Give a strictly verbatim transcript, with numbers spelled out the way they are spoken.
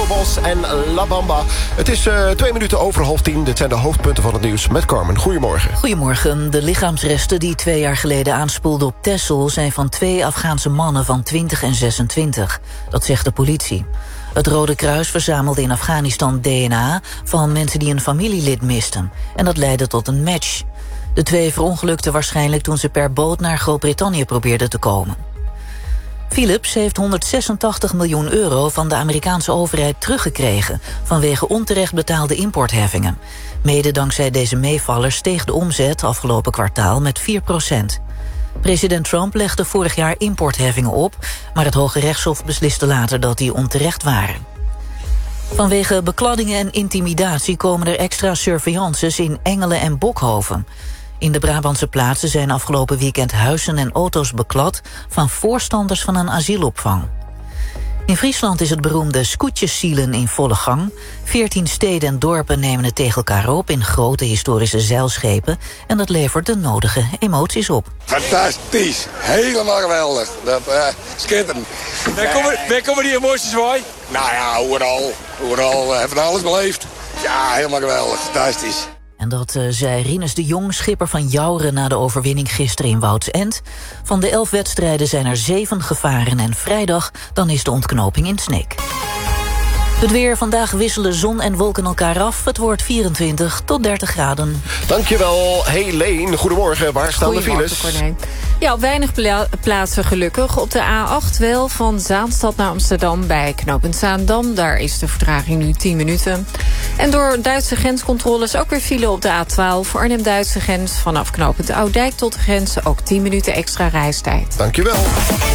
Lobos en La Bamba. Het is uh, twee minuten over half tien. Dit zijn de hoofdpunten van het nieuws met Carmen. Goedemorgen. Goedemorgen. De lichaamsresten die twee jaar geleden aanspoelden op Texel zijn van twee Afghaanse mannen van twintig en zesentwintig. Dat zegt de politie. Het Rode Kruis verzamelde in Afghanistan D N A van mensen die een familielid misten. En dat leidde tot een match. De twee verongelukten waarschijnlijk toen ze per boot naar Groot-Brittannië probeerden te komen. Philips heeft honderdzesentachtig miljoen euro van de Amerikaanse overheid teruggekregen vanwege onterecht betaalde importheffingen. Mede dankzij deze meevallers steeg de omzet afgelopen kwartaal met vier procent. President Trump legde vorig jaar importheffingen op, maar het Hoge Rechtshof besliste later dat die onterecht waren. Vanwege bekladdingen en intimidatie komen er extra surveillances in Engelen en Bokhoven. In de Brabantse plaatsen zijn afgelopen weekend huizen en auto's beklad van voorstanders van een asielopvang. In Friesland is het beroemde Scootjeszeilen in volle gang. Veertien steden en dorpen nemen het tegen elkaar op in grote historische zeilschepen en dat levert de nodige emoties op. Fantastisch, helemaal geweldig. Dat uh, schitterend. Waar komen, waar komen die emoties bij? Nou ja, overal, overal, uh, van alles beleefd. Ja, helemaal geweldig, fantastisch. En dat uh, zei Rinus de Jong, schipper van Jouren na de overwinning gisteren in Woudsend. Van de elf wedstrijden zijn er zeven gevaren en vrijdag dan is de ontknoping in Sneek. Het weer, vandaag wisselen zon en wolken elkaar af. Het wordt vierentwintig tot dertig graden. Dankjewel. Hey Leen, goedemorgen. Waar staan de files? Corné. Ja, op weinig pla- plaatsen gelukkig. Op de A acht wel, van Zaanstad naar Amsterdam bij knooppunt Zaandam. Daar is de vertraging nu tien minuten. En door Duitse grenscontroles ook weer file op de A twaalf. Arnhem-Duitse grens vanaf knooppunt Oudijk tot de grens. Ook tien minuten extra reistijd. Dankjewel.